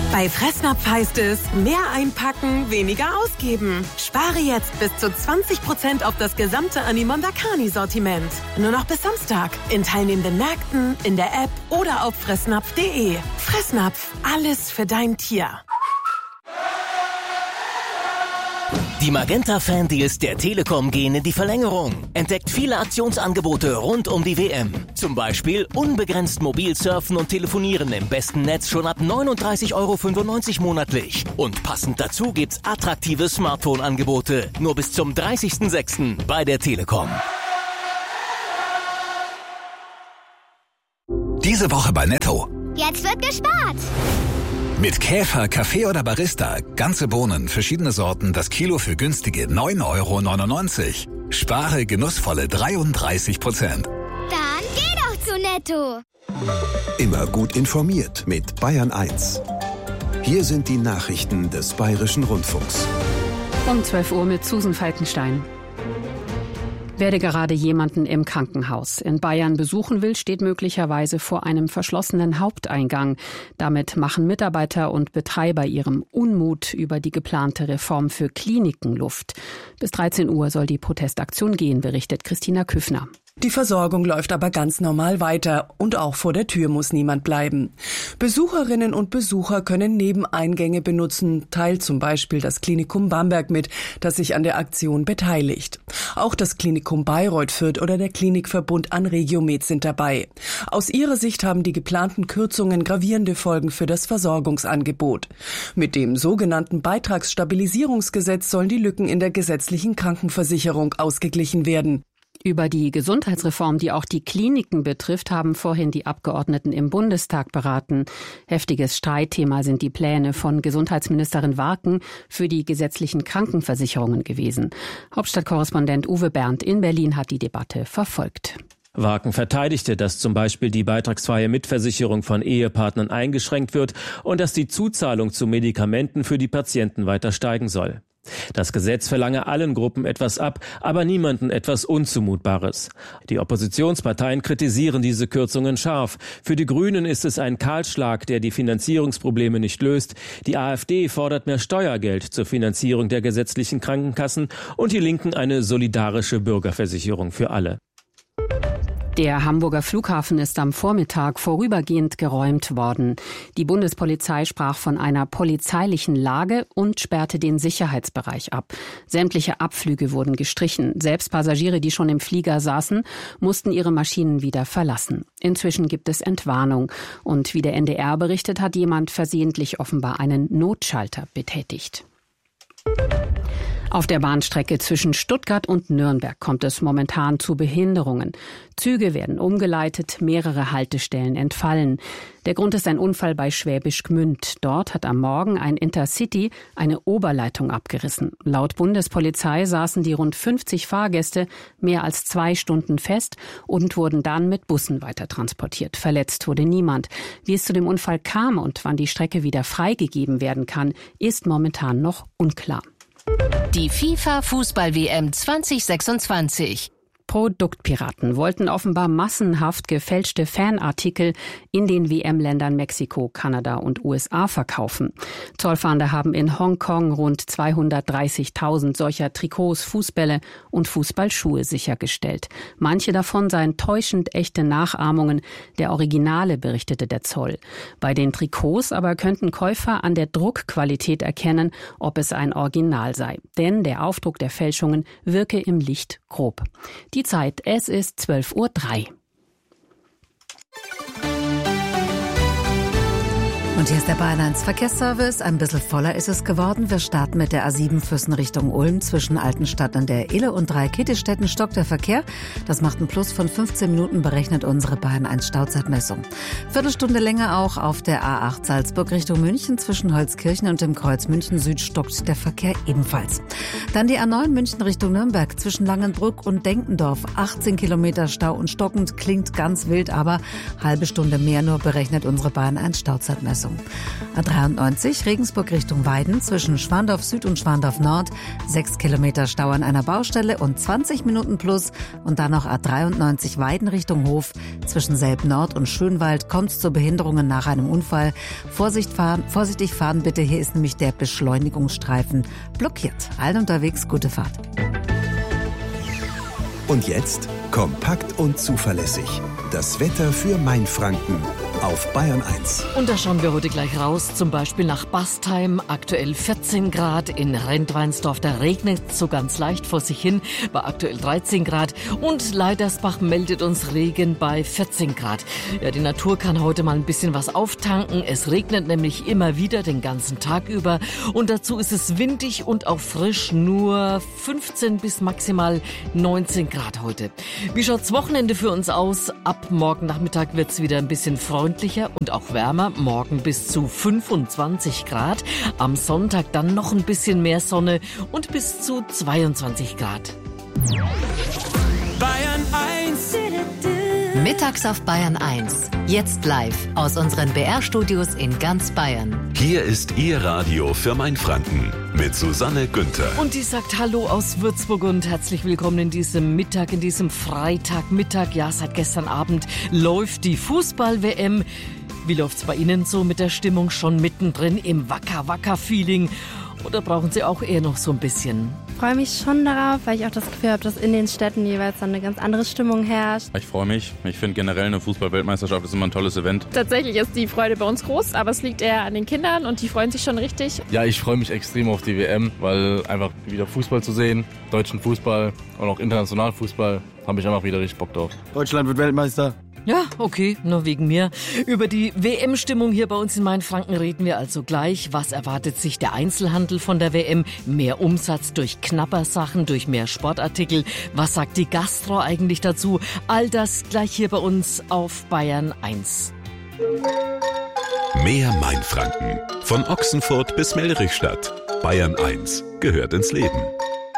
Bei Fressnapf heißt es, mehr einpacken, weniger ausgeben. Spare jetzt bis zu 20% auf das gesamte Animonda Carni-Sortiment. Nur noch bis Samstag. In teilnehmenden Märkten, in der App oder auf fressnapf.de. Fressnapf, alles für dein Tier. Die Magenta-Fan-Deals der Telekom gehen in die Verlängerung. Entdeckt viele Aktionsangebote rund um die WM. Zum Beispiel unbegrenzt mobil surfen und telefonieren im besten Netz schon ab 39,95 € monatlich. Und passend dazu gibt's attraktive Smartphone-Angebote. Nur bis zum 30.06. bei der Telekom. Diese Woche bei Netto. Jetzt wird gespart! Mit Käfer, Kaffee oder Barista, ganze Bohnen, verschiedene Sorten, das Kilo für günstige 9,99 €. Spare genussvolle 33%. Dann geh doch zu Netto! Immer gut informiert mit Bayern 1. Hier sind die Nachrichten des Bayerischen Rundfunks. Um 12 Uhr mit Susan Falkenstein. Wer gerade jemanden im Krankenhaus in Bayern besuchen will, steht möglicherweise vor einem verschlossenen Haupteingang. Damit machen Mitarbeiter und Betreiber ihrem Unmut über die geplante Reform für Kliniken Luft. Bis 13 Uhr soll die Protestaktion gehen, berichtet Christina Küffner. Die Versorgung läuft aber ganz normal weiter und auch vor der Tür muss niemand bleiben. Besucherinnen und Besucher können Nebeneingänge benutzen, teilt zum Beispiel das Klinikum Bamberg mit, das sich an der Aktion beteiligt. Auch das Klinikum Bayreuth Fürth oder der Klinikverbund Anregiomed sind dabei. Aus ihrer Sicht haben die geplanten Kürzungen gravierende Folgen für das Versorgungsangebot. Mit dem sogenannten Beitragsstabilisierungsgesetz sollen die Lücken in der gesetzlichen Krankenversicherung ausgeglichen werden. Über die Gesundheitsreform, die auch die Kliniken betrifft, haben vorhin die Abgeordneten im Bundestag beraten. Heftiges Streitthema sind die Pläne von Gesundheitsministerin Warken für die gesetzlichen Krankenversicherungen gewesen. Hauptstadtkorrespondent Uwe Berndt in Berlin hat die Debatte verfolgt. Warken verteidigte, dass zum Beispiel die beitragsfreie Mitversicherung von Ehepartnern eingeschränkt wird und dass die Zuzahlung zu Medikamenten für die Patienten weiter steigen soll. Das Gesetz verlange allen Gruppen etwas ab, aber niemanden etwas Unzumutbares. Die Oppositionsparteien kritisieren diese Kürzungen scharf. Für die Grünen ist es ein Kahlschlag, der die Finanzierungsprobleme nicht löst. Die AfD fordert mehr Steuergeld zur Finanzierung der gesetzlichen Krankenkassen und die Linken eine solidarische Bürgerversicherung für alle. Der Hamburger Flughafen ist am Vormittag vorübergehend geräumt worden. Die Bundespolizei sprach von einer polizeilichen Lage und sperrte den Sicherheitsbereich ab. Sämtliche Abflüge wurden gestrichen. Selbst Passagiere, die schon im Flieger saßen, mussten ihre Maschinen wieder verlassen. Inzwischen gibt es Entwarnung. Und wie der NDR berichtet, hat jemand versehentlich offenbar einen Notschalter betätigt. Auf der Bahnstrecke zwischen Stuttgart und Nürnberg kommt es momentan zu Behinderungen. Züge werden umgeleitet, mehrere Haltestellen entfallen. Der Grund ist ein Unfall bei Schwäbisch Gmünd. Dort hat am Morgen ein Intercity eine Oberleitung abgerissen. Laut Bundespolizei saßen die rund 50 Fahrgäste mehr als 2 Stunden fest und wurden dann mit Bussen weitertransportiert. Verletzt wurde niemand. Wie es zu dem Unfall kam und wann die Strecke wieder freigegeben werden kann, ist momentan noch unklar. Die FIFA-Fußball-WM 2026. Produktpiraten wollten offenbar massenhaft gefälschte Fanartikel in den WM-Ländern Mexiko, Kanada und USA verkaufen. Zollfahnder haben in Hongkong rund 230.000 solcher Trikots, Fußbälle und Fußballschuhe sichergestellt. Manche davon seien täuschend echte Nachahmungen der Originale, berichtete der Zoll. Bei den Trikots aber könnten Käufer an der Druckqualität erkennen, ob es ein Original sei. Denn der Aufdruck der Fälschungen wirke im Licht grob. Die Zeit, es ist 12:03 Uhr. Und hier ist der Bayern 1 Verkehrsservice. Ein bisschen voller ist es geworden. Wir starten mit der A7 Füssen Richtung Ulm. Zwischen Altenstadt an der Ille und Dreikätestetten stockt der Verkehr. Das macht einen Plus von 15 Minuten, berechnet unsere Bayern 1 Stauzeitmessung. Viertelstunde länger auch auf der A8 Salzburg Richtung München. Zwischen Holzkirchen und dem Kreuz München Süd stockt der Verkehr ebenfalls. Dann die A9 München Richtung Nürnberg. Zwischen Langenbrück und Denkendorf. 18 Kilometer Stau und stockend. Klingt ganz wild, aber halbe Stunde mehr nur, berechnet unsere Bayern 1 Stauzeitmessung. Richtung. A93 Regensburg Richtung Weiden zwischen Schwandorf Süd und Schwandorf Nord. 6 Kilometer Stau an einer Baustelle und 20 Minuten plus. Und dann noch A93 Weiden Richtung Hof. Zwischen Selb Nord und Schönwald kommt es zu Behinderungen nach einem Unfall. Vorsichtig fahren bitte, hier ist nämlich der Beschleunigungsstreifen blockiert. Allen unterwegs gute Fahrt. Und jetzt kompakt und zuverlässig. Das Wetter für Mainfranken auf Bayern 1. Und da schauen wir heute gleich raus, zum Beispiel nach Bastheim, aktuell 14 Grad, in Rentweinsdorf, da regnet es so ganz leicht vor sich hin, bei aktuell 13 Grad und Leitersbach meldet uns Regen bei 14 Grad. Ja, die Natur kann heute mal ein bisschen was auftanken, es regnet nämlich immer wieder den ganzen Tag über und dazu ist es windig und auch frisch, nur 15 bis maximal 19 Grad heute. Wie schaut's Wochenende für uns aus? Ab morgen Nachmittag wird's wieder ein bisschen freundlicher und auch wärmer, morgen bis zu 25 Grad, am Sonntag dann noch ein bisschen mehr Sonne und bis zu 22 Grad. Bayern 1. Mittags auf Bayern 1. Jetzt live aus unseren BR-Studios in ganz Bayern. Hier ist Ihr Radio für Mainfranken mit Susanne Günther. Und die sagt Hallo aus Würzburg und herzlich willkommen in diesem Mittag, in diesem Freitagmittag. Ja, seit gestern Abend läuft die Fußball-WM. Wie läuft's bei Ihnen so mit der Stimmung? Schon mittendrin im Wacker-Wacker-Feeling? Oder brauchen Sie auch eher noch so ein bisschen? Ich freue mich schon darauf, weil ich auch das Gefühl habe, dass in den Städten jeweils dann eine ganz andere Stimmung herrscht. Ich freue mich. Ich finde generell eine Fußball-Weltmeisterschaft ist immer ein tolles Event. Tatsächlich ist die Freude bei uns groß, aber es liegt eher an den Kindern und die freuen sich schon richtig. Ja, ich freue mich extrem auf die WM, weil einfach wieder Fußball zu sehen, deutschen Fußball und auch internationalen Fußball, habe ich einfach wieder richtig Bock drauf. Deutschland wird Weltmeister. Ja, okay, nur wegen mir. Über die WM-Stimmung hier bei uns in Mainfranken reden wir also gleich. Was erwartet sich der Einzelhandel von der WM? Mehr Umsatz durch Knappersachen, durch mehr Sportartikel. Was sagt die Gastro eigentlich dazu? All das gleich hier bei uns auf Bayern 1. Mehr Mainfranken. Von Ochsenfurt bis Melrichstadt. Bayern 1 gehört ins Leben.